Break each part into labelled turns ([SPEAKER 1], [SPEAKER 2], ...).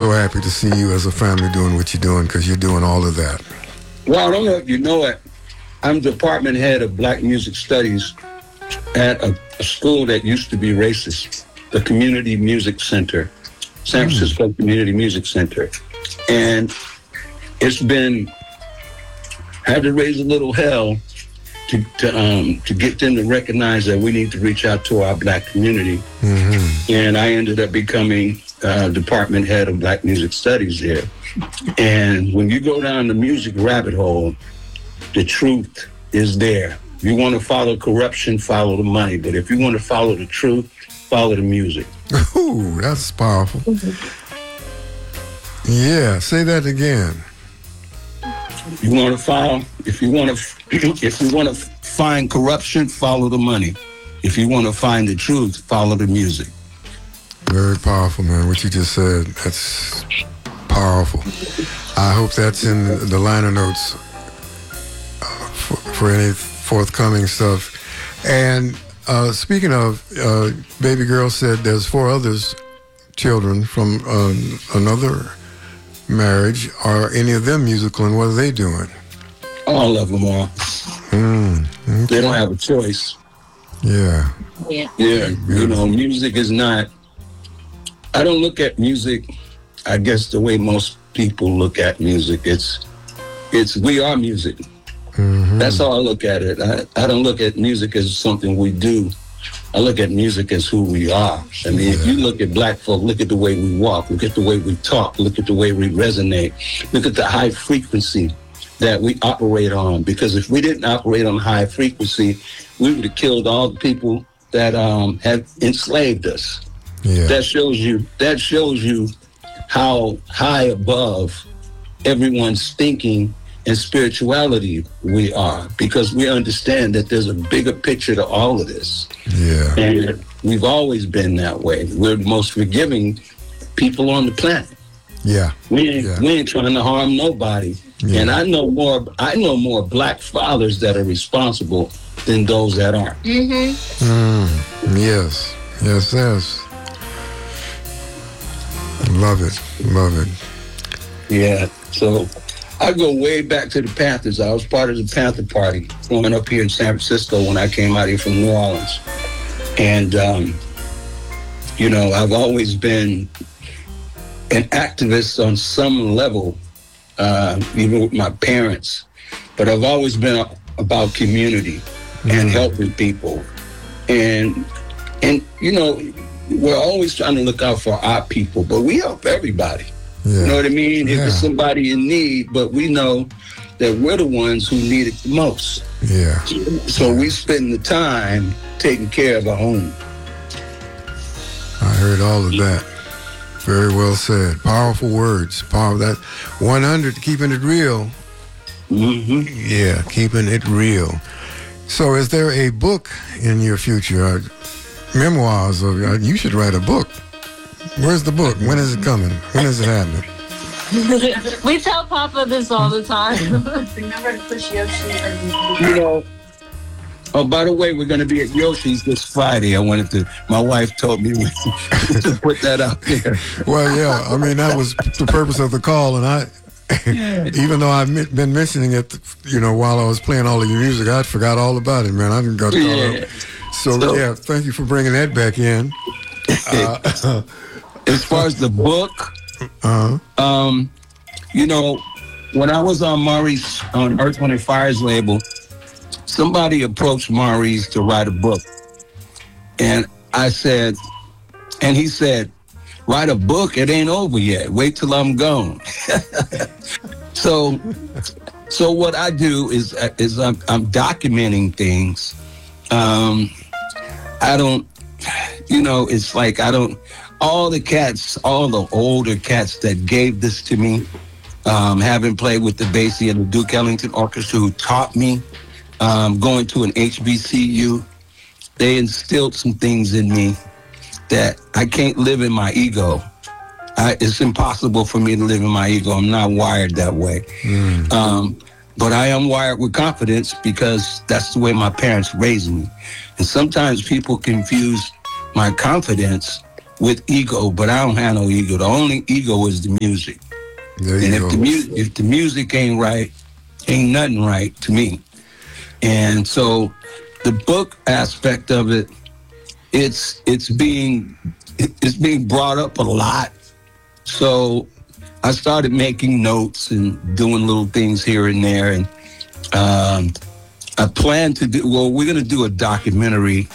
[SPEAKER 1] so happy to see you as a family doing what you're doing, because you're doing all of that.
[SPEAKER 2] Well, I don't know if you know it. I'm department head of Black Music Studies at a school that used to be racist, the Community Music Center, San Francisco Community Music Center. And it's been, had to raise a little hell to get them to recognize that we need to reach out to our Black community. And I ended up becoming department head of Black Music Studies there. And when you go down the music rabbit hole, the truth is there. If you want to follow corruption, follow the money. But if you want to follow the truth, follow the music.
[SPEAKER 1] Ooh, that's powerful. Yeah, say that again.
[SPEAKER 2] If you want to find corruption, follow the money. If you want to find the truth, follow the music.
[SPEAKER 1] Very powerful, man. What you just said, that's powerful. I hope that's in the liner notes for any forthcoming stuff. And speaking of, baby girl said there's 4 others, children from another marriage. Are any of them musical, and what are they doing?
[SPEAKER 2] All of them are.
[SPEAKER 1] Okay.
[SPEAKER 2] They don't have a choice.
[SPEAKER 1] Yeah.
[SPEAKER 2] You know, music is not, I don't look at music, I guess, the way most people look at music. It's we are music. That's how I look at it. I don't look at music as something we do. I look at music as who we are. I mean, if you look at Black folk, look at the way we walk, look at the way we talk, look at the way we resonate, look at the high frequency that we operate on. Because if we didn't operate on high frequency, we would have killed all the people that have enslaved us.
[SPEAKER 1] Yeah.
[SPEAKER 2] That shows you how high above everyone's thinking and spirituality we are, because we understand that there's a bigger picture to all of this.
[SPEAKER 1] Yeah.
[SPEAKER 2] And we've always been that way. We're the most forgiving people on the planet.
[SPEAKER 1] Yeah.
[SPEAKER 2] We ain't trying to harm nobody. Yeah. And I know more Black fathers that are responsible than those that aren't.
[SPEAKER 1] Yes. Love it.
[SPEAKER 2] Yeah. So I go way back to the Panthers. I was part of the Panther Party growing up here in San Francisco when I came out here from New Orleans. And, you know, I've always been an activist on some level, even with my parents. But I've always been about community and helping people. And you know, we're always trying to look out for our people, but we help everybody.
[SPEAKER 1] Yeah.
[SPEAKER 2] You know what I mean? If it's somebody in need, but we know that we're the ones who need it the most.
[SPEAKER 1] Yeah.
[SPEAKER 2] So we spend the time taking care of our own.
[SPEAKER 1] I heard all of that. Very well said. Powerful words. That 100, keeping it real. Yeah, keeping it real. So is there a book in your future? Memoirs of, you should write a book. Where's the book? When is it coming? When is it happening?
[SPEAKER 3] We tell Papa this all the time.
[SPEAKER 4] Remember to push Yoshi.
[SPEAKER 2] You know, oh, by the way, we're going to be at Yoshi's this Friday. My wife told me to put that out there.
[SPEAKER 1] Well, yeah, I mean, that was the purpose of the call. And even though I've been mentioning it, you know, while I was playing all of your music, I forgot all about it, man. I didn't got caught up. So, yeah, thank you for bringing that back in.
[SPEAKER 2] As far as the book, you know, when I was on Maurice, on Earth, Wind & Fire's label, somebody approached Maurice to write a book. And I said, and he said, write a book? It ain't over yet. Wait till I'm gone. So what I do is I'm documenting things. I don't, you know, it's like all the older cats that gave this to me, having played with the Basie and the Duke Ellington Orchestra, who taught me, going to an HBCU, they instilled some things in me that I can't live in my ego. It's impossible for me to live in my ego. I'm not wired that way. But I am wired with confidence because that's the way my parents raised me. And sometimes people confuse my confidence with ego, but I don't have no ego. The only ego is the music.
[SPEAKER 1] There
[SPEAKER 2] And
[SPEAKER 1] you
[SPEAKER 2] if
[SPEAKER 1] go.
[SPEAKER 2] if the music ain't right, ain't nothing right to me. And so the book aspect of it, it's being brought up a lot. So I started making notes and doing little things here and there. And I plan to do, well, we're going to do a documentary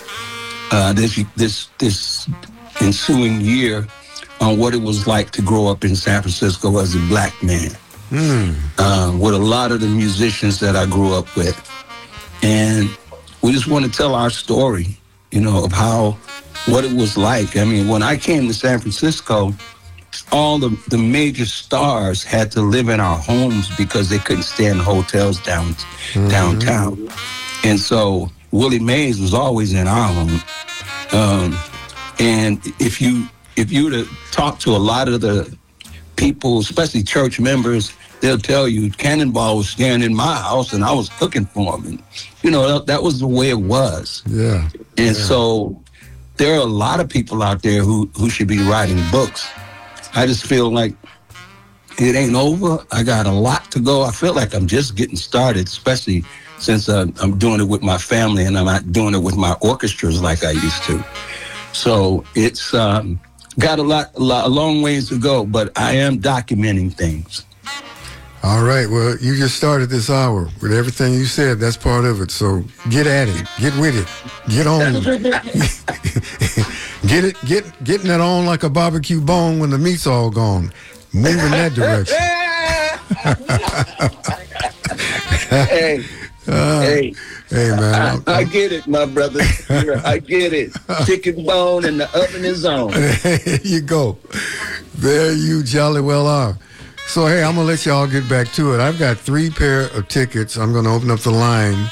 [SPEAKER 2] this ensuing year on what it was like to grow up in San Francisco as a black man. With a lot of the musicians that I grew up with. And we just want to tell our story, you know, of what it was like. I mean, when I came to San Francisco, all the major stars had to live in our homes because they couldn't stay in hotels downtown. And so Willie Mays was always in our home. And if you were to talk to a lot of the people, especially church members, they'll tell you Cannonball was staying in my house and I was cooking for him. And, you know, that was the way it was.
[SPEAKER 1] Yeah.
[SPEAKER 2] And so there are a lot of people out there who should be writing books. I just feel like it ain't over. I got a lot to go. I feel like I'm just getting started, especially since I'm doing it with my family and I'm not doing it with my orchestras like I used to. So it's got a long ways to go, but I am documenting things.
[SPEAKER 1] All right. Well, you just started this hour with everything you said. That's part of it. So get at it. Get with it. Get on. Getting it on like a barbecue bone when the meat's all gone. Move in that direction. Hey, man.
[SPEAKER 2] I get it, my brother. I get it. Chicken bone and the oven is on.
[SPEAKER 1] There you go. There you jolly well are. So, hey, I'm going to let y'all get back to it. I've got 3 pair of tickets. I'm going to open up the line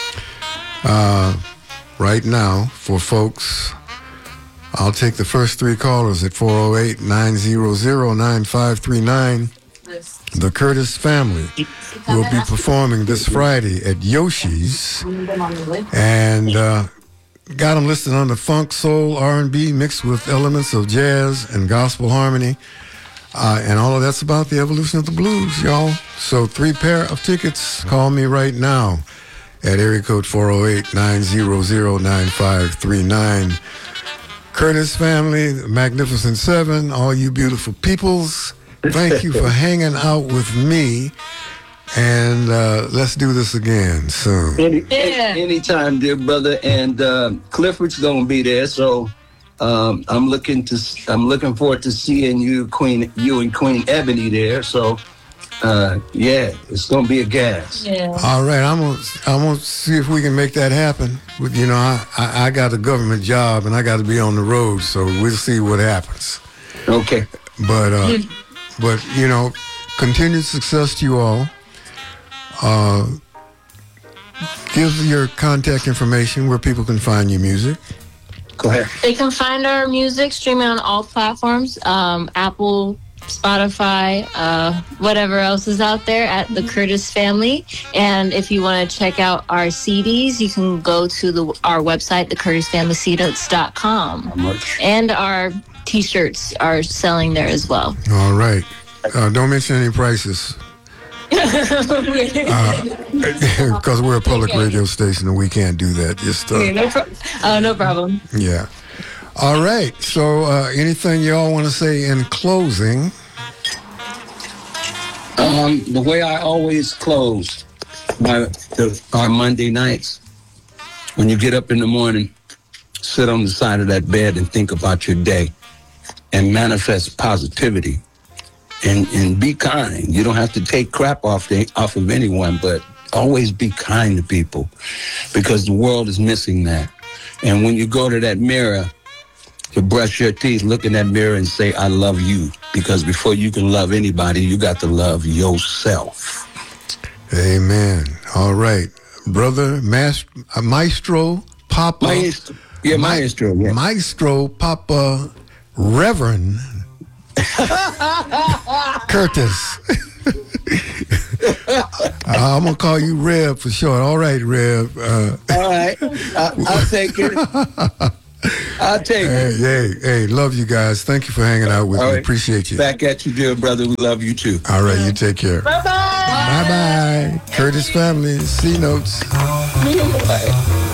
[SPEAKER 1] right now for folks. I'll take the first 3 callers at 408-900-9539. The Curtis Family will be performing this Friday at Yoshi's. And got them listed on the funk, soul, R&B mixed with elements of jazz and gospel harmony. And all of that's about the evolution of the blues, y'all. So 3 pair of tickets. Call me right now at area code 408-900-9539. Curtis Family, the Magnificent 7, all you beautiful peoples, thank you for hanging out with me. And let's do this again soon.
[SPEAKER 2] Anytime, dear brother. And Clifford's going to be there, so I'm looking forward to seeing you and Queen Ebony there. So yeah, it's gonna be a gas.
[SPEAKER 3] Yeah.
[SPEAKER 1] All right, I'm gonna see if we can make that happen. You know, I got a government job and I got to be on the road, so we'll see what happens.
[SPEAKER 2] Okay.
[SPEAKER 1] But you know, continued success to you all. Give your contact information where people can find your music.
[SPEAKER 2] Go ahead.
[SPEAKER 3] They can find our music streaming on all platforms, Apple, Spotify, whatever else is out there at the Curtis Family. And if you want to check out our CDs, you can go to our website, thecurtisfamilycds.com.
[SPEAKER 2] How much?
[SPEAKER 3] And our T-shirts are selling there as well.
[SPEAKER 1] All right. Don't mention any prices. Because we're a public radio station and we can't do that. Just
[SPEAKER 3] no problem.
[SPEAKER 1] Yeah. All right. So anything y'all want to say in closing?
[SPEAKER 2] The way I always close our Monday nights, when you get up in the morning, sit on the side of that bed and think about your day and manifest positivity. And be kind. You don't have to take crap off of anyone, but always be kind to people because the world is missing that. And when you go to that mirror to brush your teeth, look in that mirror and say, I love you. Because before you can love anybody, you got to love yourself.
[SPEAKER 1] Amen. All right. Brother Maestro Papa.
[SPEAKER 2] Maestro. Yeah.
[SPEAKER 1] Maestro Papa Reverend Curtis. I'm going to call you Rev for short. All right, Rev.
[SPEAKER 2] All right. I'll take it. I'll take it.
[SPEAKER 1] Hey, love you guys. Thank you for hanging out with
[SPEAKER 2] All
[SPEAKER 1] me.
[SPEAKER 2] right.
[SPEAKER 1] Appreciate you.
[SPEAKER 2] Back at you, dear brother. We love you too.
[SPEAKER 1] All right, you take care.
[SPEAKER 4] Bye-bye.
[SPEAKER 1] Bye-bye. Curtis family, C Notes.
[SPEAKER 2] Bye.